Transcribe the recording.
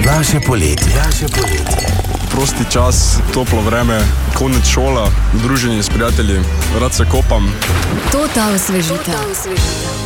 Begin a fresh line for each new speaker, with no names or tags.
Naše poletje.
Prosti čas, toplo vreme, konec šola, druženje s prijatelji, rad se kopam.
To ta osvežitev.